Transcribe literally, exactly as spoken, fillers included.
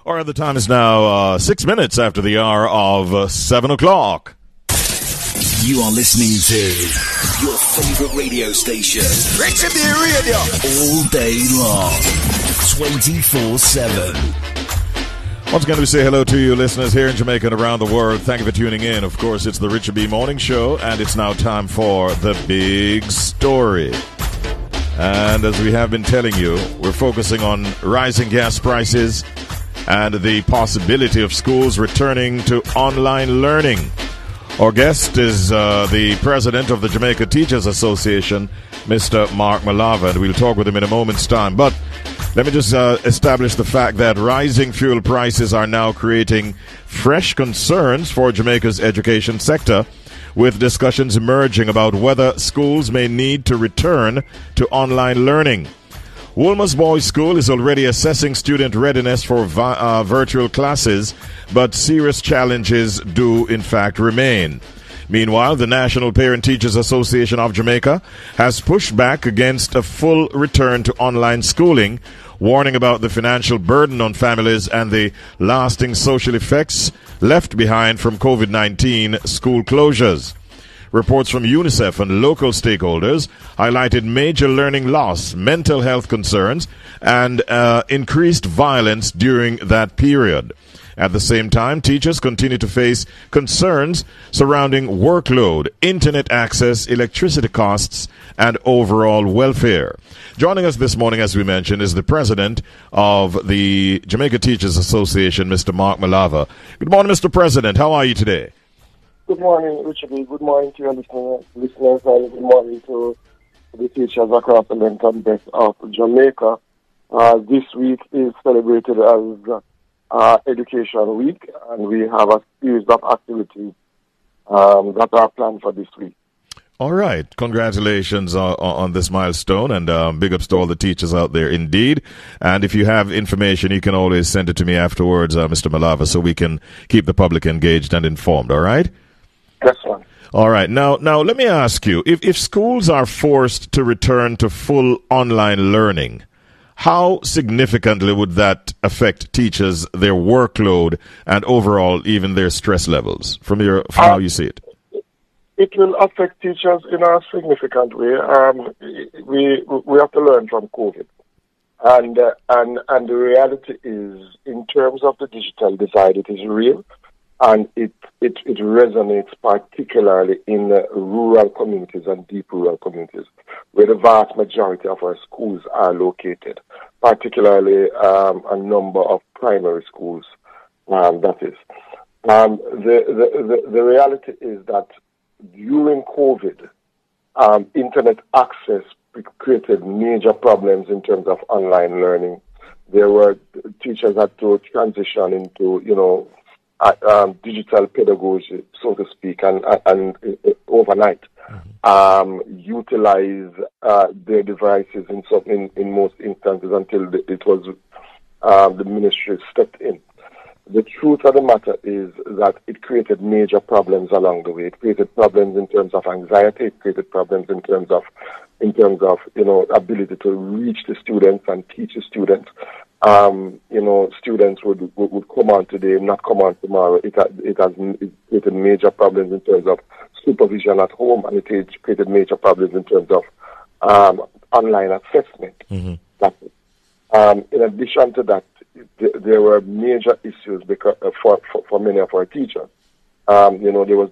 All right, the time is now uh, six minutes after the hour of uh, seven o'clock. You are listening to your favorite radio station, Richard B. Radio, all day long, twenty-four seven. Once again, we say hello to you listeners here in Jamaica and around the world. Thank you for tuning in. Of course, it's the Richard B. Morning Show, and it's now time for The Big Story. And as we have been telling you, we're focusing on rising gas prices and the possibility of schools returning to online learning. Our guest is uh, the president of the Jamaica Teachers Association, Mister Mark Malava, and we'll talk with him in a moment's time. But let me just uh, establish the fact that rising fuel prices are now creating fresh concerns for Jamaica's education sector, with discussions emerging about whether schools may need to return to online learning. Wolmer's Boys School is already assessing student readiness for vi- uh, virtual classes, but serious challenges do in fact remain. Meanwhile, the National Parent Teachers Association of Jamaica has pushed back against a full return to online schooling, warning about the financial burden on families and the lasting social effects left behind from COVID nineteen school closures. Reports from UNICEF and local stakeholders highlighted major learning loss, mental health concerns, and uh, increased violence during that period. At the same time, teachers continue to face concerns surrounding workload, internet access, electricity costs, and overall welfare. Joining us this morning, as we mentioned, is the president of the Jamaica Teachers Association, Mister Mark Malava. Good morning, Mister President. How are you today? Good morning, Richard. Good morning to your listeners, listeners and good morning to the teachers across the length and breadth of Jamaica. Uh, this week is celebrated as uh, Education Week, and we have a series of activities um, that are planned for this week. All right. Congratulations uh, on this milestone, and um, big ups to all the teachers out there indeed. And if you have information, you can always send it to me afterwards, uh, Mister Malava, so we can keep the public engaged and informed. All right? Yes, sir. All right. Now, now let me ask you, if, if schools are forced to return to full online learning, how significantly would that affect teachers, their workload, and overall even their stress levels, from your from uh, how you see it? It will affect teachers in a significant way. Um, we we have to learn from COVID, and uh, and and the reality is, in terms of the digital divide, it is real, and it it, it resonates particularly in uh, rural communities and deep rural communities, where the vast majority of our schools are located, particularly um, a number of primary schools. Um, that is, um, the, the the the reality is that during COVID, um, internet access created major problems in terms of online learning. There were teachers had to transition into, you know, uh, um, digital pedagogy, so to speak, and, and, and uh, overnight mm-hmm. um, utilize uh, their devices in some in, in most instances until the, it was uh, the ministry stepped in. The truth of the matter is that it created major problems along the way. It created problems in terms of anxiety. It created problems in terms of, in terms of, you know, ability to reach the students and teach the students. Um, you know, students would, would would come on today, not come on tomorrow. It has, it has it created major problems in terms of supervision at home, and it has created major problems in terms of um, online assessment. Mm-hmm. That's it. Um, in addition to that, there were major issues because uh, for, for for many of our teachers. Um, you know, there was